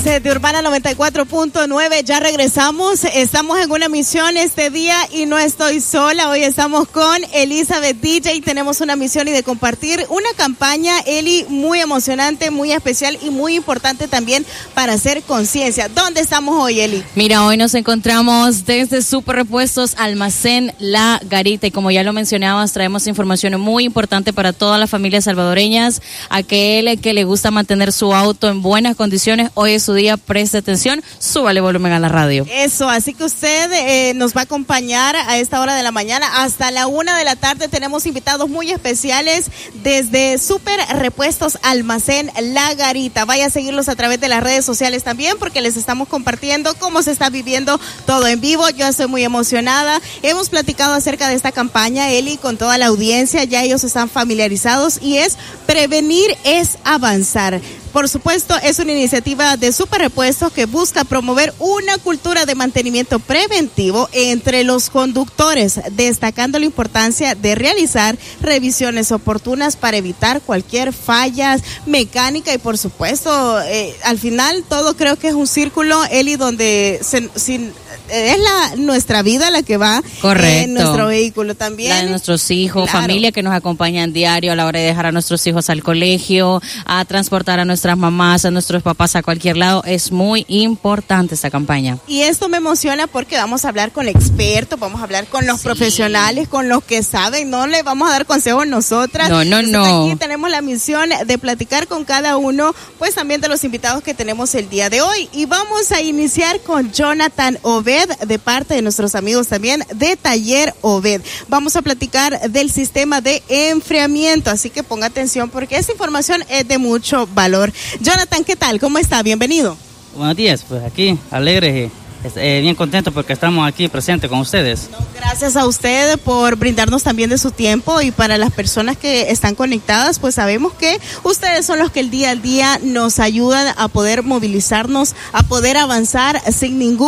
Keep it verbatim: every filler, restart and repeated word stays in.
de Urbana noventa y cuatro punto nueve, ya regresamos, estamos en una misión este día y no estoy sola, hoy estamos con Elizabeth D J, tenemos una misión y de compartir una campaña, Eli, muy emocionante, muy especial y muy importante también para hacer conciencia. ¿Dónde estamos hoy, Eli? Mira, hoy nos encontramos desde Super Repuestos Almacén La Garita y como ya lo mencionabas, traemos información muy importante para todas las familias salvadoreñas, aquel que le gusta mantener su auto en buenas condiciones, hoy es su día, preste atención, súbale volumen a la radio. Eso, así que usted eh, nos va a acompañar a esta hora de la mañana hasta la una de la tarde. Tenemos invitados muy especiales desde Super Repuestos Almacén La Garita. Vaya a seguirlos a través de las redes sociales también porque les estamos compartiendo cómo se está viviendo todo en vivo. Yo estoy muy emocionada. Hemos platicado acerca de esta campaña, Eli, con toda la audiencia. Ya ellos están familiarizados y es prevenir es avanzar. Por supuesto, es una iniciativa de Super Repuestos que busca promover una cultura de mantenimiento preventivo entre los conductores, destacando la importancia de realizar revisiones oportunas para evitar cualquier falla mecánica y, por supuesto, eh, al final todo creo que es un círculo, Eli, donde se, sin, es la nuestra vida la que va en nuestro vehículo también. La de nuestros hijos, claro. Familia que nos acompañan diario a la hora de dejar a nuestros hijos al colegio, a transportar a nuestros nuestras mamás, a nuestros papás a cualquier lado. Es muy importante esta campaña. Y esto me emociona porque vamos a hablar con expertos, vamos a hablar con los sí. profesionales, con los que saben, no le vamos a dar consejos nosotras. No, no, Entonces, no. Aquí tenemos la misión de platicar con cada uno, pues también de los invitados que tenemos el día de hoy. Y vamos a iniciar con Jonathan Obed, de parte de nuestros amigos también de Taller Obed. Vamos a platicar del sistema de enfriamiento, así que ponga atención porque esta información es de mucho valor. Jonathan, ¿qué tal? ¿Cómo está? Bienvenido. Buenos días, pues aquí, alegres y eh, bien contentos porque estamos aquí presentes con ustedes. No, gracias a usted por brindarnos también de su tiempo y para las personas que están conectadas, pues sabemos que ustedes son los que el día a día nos ayudan a poder movilizarnos, a poder avanzar sin ningún